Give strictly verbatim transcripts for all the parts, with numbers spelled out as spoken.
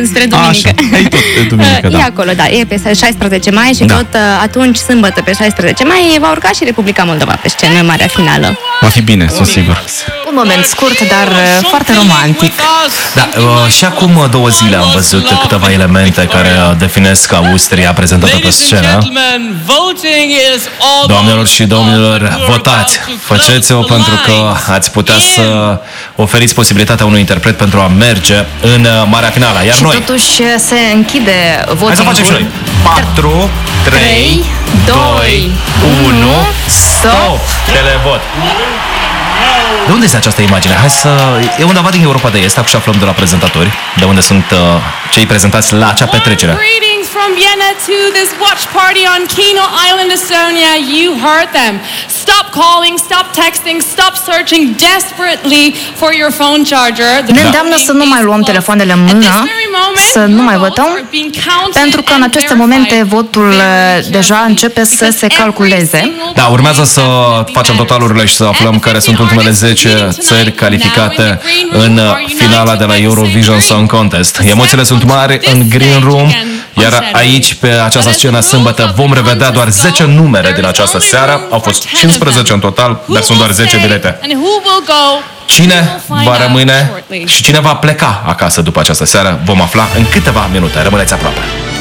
spre duminică. Așa, e tot e duminică, da. E acolo, da, e pe șaisprezece mai și da. tot atunci, sâmbătă pe șaisprezece mai, va urca și Republica Moldova pe scenă în marea finală. Va fi bine, sunt sigur. Un moment scurt, dar foarte romantic. Da, uh, și acum două zile am văzut câteva elemente care definesc Austria prezentată pe scenă. Doamnelor și domnilor, votați! Faceți-o pentru că ați putea să oferiți posibilitatea unui interpret pentru a merge în marea finală. Iar și noi... totuși se închide votul. Hai să facem și noi. patru, trei, doi, unu, stop! Televot! De unde este această imagine? Hai să... E undeva din Europa de Est, acum și aflăm de la prezentatori, de unde sunt uh, cei prezentați la acea petrecere. Greetings from Vienna to this watch party on Kino Island, Estonia. You heard them. Stop calling, stop texting, stop searching desperately for your phone charger. Ne îndeamnă să nu mai luăm telefoanele în mână, să nu mai votăm, pentru că în aceste momente votul deja începe să se calculeze. Da, urmează să facem totalurile și să aflăm care sunt ultimele zece țări calificate în finala de la Eurovision Song Contest. Emoțiile sunt mari în Green Room, iar aici, pe această scenă sâmbătă, vom revedea doar zece numere din această seară. Au fost cincisprezece în total, dar sunt doar zece bilete. Cine va rămâne și cine va pleca acasă după această seară vom afla în câteva minute. Rămâneți aproape.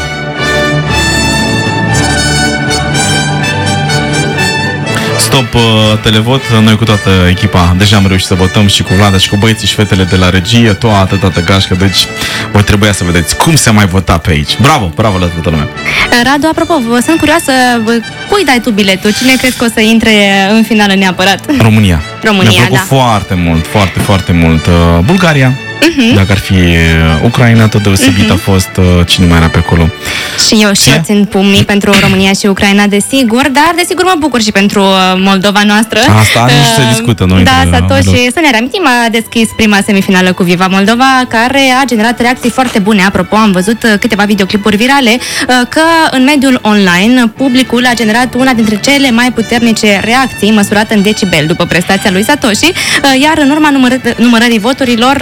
Stop uh, televot, noi cu toată echipa deja am reușit să votăm și cu Vlada și cu băieții și fetele de la regie, toată, toată gașcă, deci voi trebuia să vedeți cum se mai vota pe aici. Bravo, bravo la toată lumea. Radu, apropo, sunt curioasă, cui dai tu biletul? Cine crezi că o să intre în finală neapărat? România. România, Mi-a plăcut da. foarte mult, foarte, foarte mult. Uh, Bulgaria. Uh-huh. Dacă ar fi Ucraina, tot deosebit uh-huh. a fost uh, cine mai era pe acolo. Și eu și eu țin pumnii pentru România și Ucraina, desigur, dar desigur mă bucur și pentru Moldova noastră. Asta nici uh, se discută noi. Da, Satoshi, să ne reamintim, a deschis prima semifinală cu Viva Moldova, care a generat reacții foarte bune. Apropo, am văzut câteva videoclipuri virale că în mediul online publicul a generat una dintre cele mai puternice reacții măsurate în decibel după prestația lui Satoshi, iar în urma număr- numărării voturilor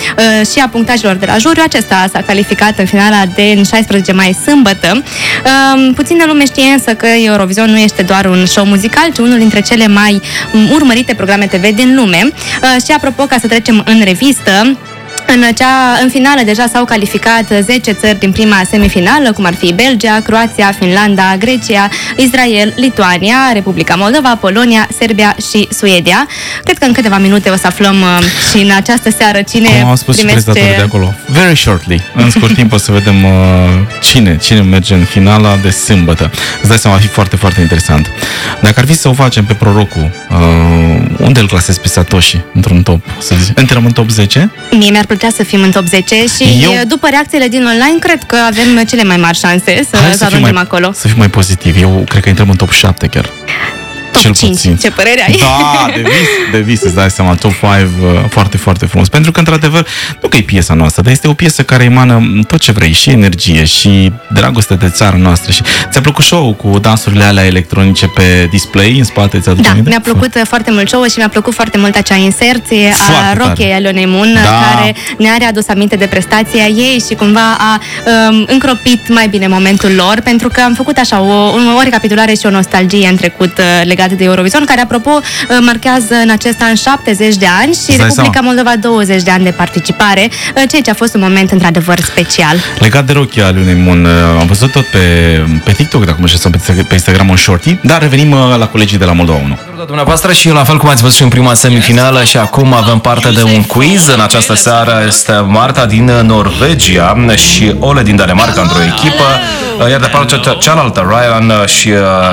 și a punctajelor de la juriu, acesta s-a calificat în finala de șaisprezece mai sâmbătă. Puțină lume știe însă că Eurovision nu este doar un show muzical, ci unul dintre cele mai urmărite programe T V din lume. Și apropo, ca să trecem în revistă, În, cea, în finală deja s-au calificat zece țări din prima semifinală, cum ar fi Belgia, Croația, Finlanda, Grecia, Israel, Lituania, Republica Moldova, Polonia, Serbia și Suedia. Cred că în câteva minute o să aflăm uh, și în această seară cine Cum au spus primește... și de acolo. Very shortly. În scurt timp o să vedem uh, cine, cine merge în finala de sâmbătă. Îți dai seama, va fi foarte, foarte interesant. Dacă ar fi să o facem pe prorocul, uh, unde îl clasezi pe Satoshi? Într-un top, să zic. Intrăm în top zece? Mie mi-ar plăcea să fim în top zece și eu... după reacțiile din online, cred că avem cele mai mari șanse să, să ajungem mai, acolo. Să fiu mai pozitiv. Eu cred că intrăm în top șapte chiar. Top cinci, ce părere ai? Da, de vis, de vis, îți dai seama, top cinci, uh, foarte, foarte frumos. Pentru că, într-adevăr, nu că e piesa noastră, dar este o piesă care emană tot ce vrei, și energie, și dragoste de țara noastră. Și ți-a plăcut show-ul cu dansurile alea electronice pe display în spate? Ți-a da, mi-a plăcut F- foarte mult show-ul și mi-a plăcut foarte mult acea inserție a Rochei Alionei Moon, da. care ne-a readus aminte de prestația ei și cumva a um, încropit mai bine momentul lor, pentru că am făcut așa o, o recapitulare și o nostalgie în trecut uh, legat de Eurovision, care, apropo, marchează în acest an șaptezeci de ani și Stai Republica seama. Moldova douăzeci de ani de participare, ceea ce a fost un moment într-adevăr special. Legat de Rochia Alionei Moon, am văzut tot pe, pe TikTok, dacă mă știu, pe Instagram, în shorty, dar revenim la colegii de la Moldova unu. Dumneavoastră și la fel cum ați văzut și în prima semifinală și acum avem parte de un quiz. În această seară este Marta din Norvegia și Ole din Danemarca într-o echipă, iar de partea cealaltă Ryan și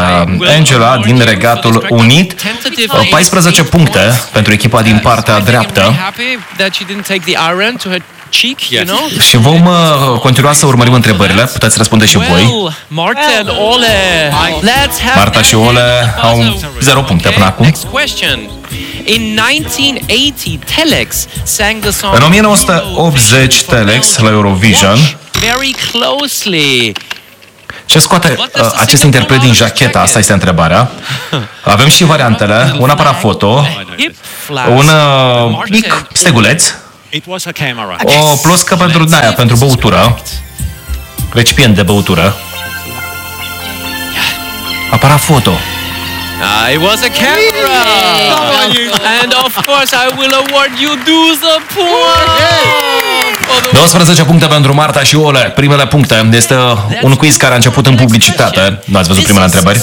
Angela din Regatul Unit. paisprezece puncte pentru echipa din partea dreaptă. Și vom uh, continua să urmărim întrebările. Puteți răspunde și voi. Marta și Ole au zero puncte până acum. În o mie nouă sute optzeci, Telex la Eurovision. Ce scoate uh, acest interpret din jacheta? Asta este întrebarea. Avem și variantele. Un aparat foto, un uh, mic steguleț O ploscă pentru aia, pentru băutură. Recipient de băutură. Aparat foto. Uh, it was a camera! And of course I will award you douze points! douăsprezece puncte pentru Marta și Ole. Primele puncte. Este un quiz care a început în publicitate. Nu ați văzut primele întrebări?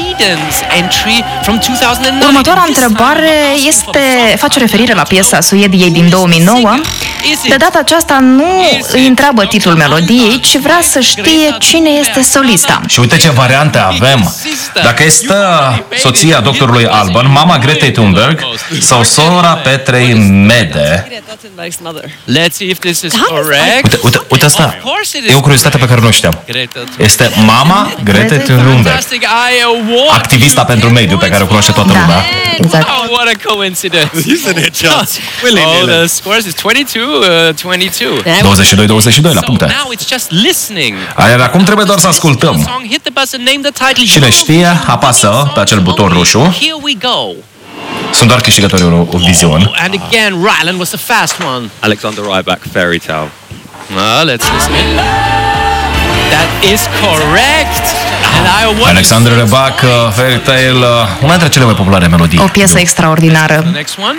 Următoarea întrebare este, face referire la piesa Suediei din două mii nouă. De data aceasta nu îi întreabă titlul melodiei, ci vrea să știe cine este solista. Și uite ce variante avem. Dacă este soția doctorului Alban, mama Gretei Thunberg sau sora Petrei Mede. Let's see if this is correct. Uite, uite, uite asta. E o curiozitate pe care nu o știam. Este mama Gretei Thunberg, activista pentru mediu pe care o cunoaște toată lumea. Exact. Oh, what a coincidence. Isn't it just? Oh, the scores is twenty-two twenty-two. douăzeci și doi douăzeci și doi la puncte. Now it's just listening. Iar acum trebuie doar să ascultăm. Cine știe, apasă pe acel buton roșu. Here we go. Sunt doar câștigătorii Eurovision. And again, Ryland was the fast one. Alexander Rybak, Fairy Tale. Well, let's listen. That is correct. And I Alexander Rybak, Fairy Tale, una dintre cele mai populare melodii. O piesă extraordinară. The next one.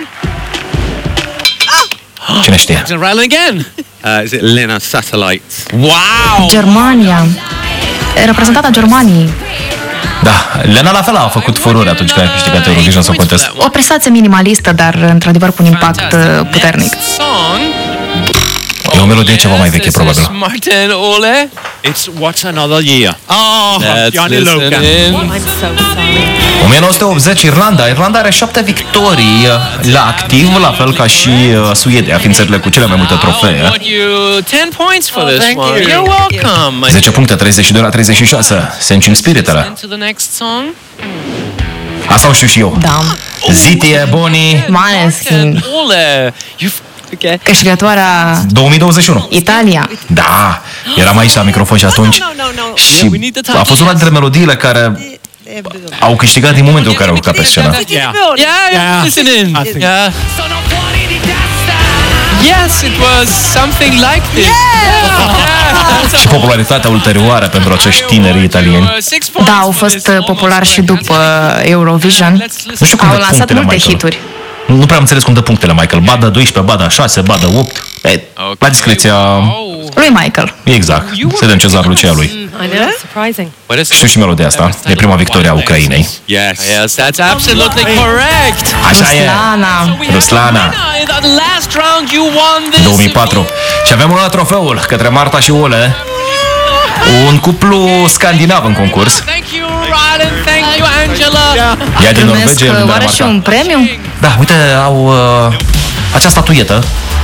Cine știe? Ryland again. Uh, is it Lena Satellite? Wow. Germania. Reprezentata Germaniei. Da, Lena la fel a făcut furore atunci când a câștigat Eurovision Song Contest. O prestație minimalistă, dar într-adevăr cu un impact puternic. E o melodie ceva mai veche, probabil. Martin Ole. It's What's Another Year. Oh, Johnny Logan. o mie nouă sute optzeci, Irlanda. Irlanda are șapte victorii la activ, la fel ca și Suedia, fiind țările cu cele mai multe trofee. zece puncte, treizeci și doi la treizeci și șase. Se încin spiritele. Asta o știu și eu. Da. Zitie, Boni. Maneskin. Câștigătoarea două mii douăzeci și unu. Italia. Da, eram aici la microfon și atunci. Și a fost una dintre melodiile care au câștigat din momentul în care au urcat pe scenă. Yeah, yeah, listen in. Yeah. Yes, it was something like this. Yeah. Și popularitatea ulterioară pentru acești tineri italieni. Da, au fost populari și după Eurovision. Nu știu cum Au dă lansat punctele, multe Michael. hituri. Nu prea am înțeles cum dă punctele, Michael. Badă doisprezece, badă șase, badă opt. E, la discreția... Lui Michael. Exact. Să dăm cezarul ce a lui. I know, surprising. Știu și melodia asta. E prima victorie a Ucrainei. Yes, yes, that's absolutely correct. Așa e. Ruslana. Ruslana. două mii patru. Și avem un alt trofeul către Marta și Ole. Un cuplu scandinav în concurs. Thank you, Ryland. Thank you, Angela. Ea din Primesc Norvegia, din oare și Danemarca. un premiu? Da, uite, au uh, acea statuietă.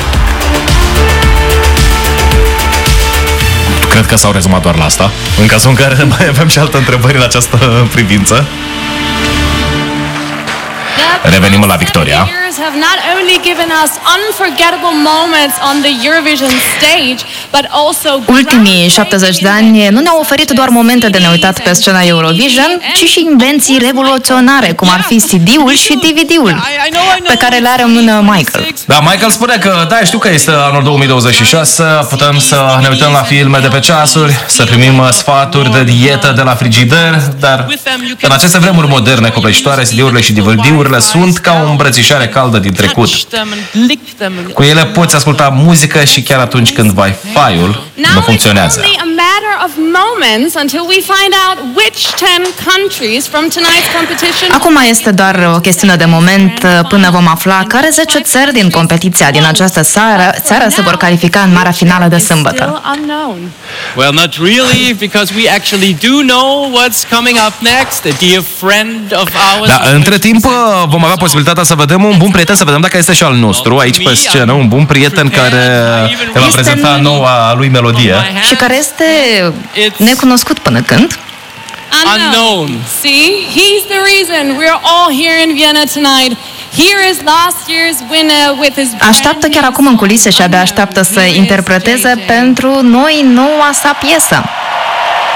Cred că s-au rezumat doar la asta. În cazul în care mai avem și alte întrebări în această privință. Revenim la Victoria. Have not only given us unforgettable moments on the Eurovision stage, but also Ultimii șaptezeci de ani nu ne-au oferit doar momente de neuitat pe scena Eurovision, ci și invenții revoluționare, cum ar fi C D-ul și D V D-ul, pe care le are în mână Michael. Da, Michael spune că, da, știu că este anul două mii douăzeci și șase, putem să ne uităm la filme de pe ceasuri, să primim sfaturi de dietă de la frigider, dar în aceste vremuri moderne, copleșitoare, C D-urile și D V D-urile sunt ca o îmbrățișare caldă din trecut. Cu ele poți asculta muzică și chiar atunci când Wi-Fi-ul nu funcționează. Now it's only a matter of moments until we find out which ten countries from tonight's competition. Acum este doar o chestiune de moment până vom afla care zece țări din competiția din această seară, seară se vor califica în marea finală de sâmbătă. Well, not really, because we actually do know what's coming up next. A dear friend of ours. Da, între timp vom avea posibilitatea să vedem un bun prieten, să vedem dacă este și al nostru aici pe scenă, un bun prieten care ne va prezenta noua lui melodie. Și care este necunoscut până când. Unknown. See, he's the reason we're all here in Vienna tonight. Here is last year's winner with his Așteaptă chiar acum în culise și abia așteaptă să interpreteze pentru noi noua sa piesă.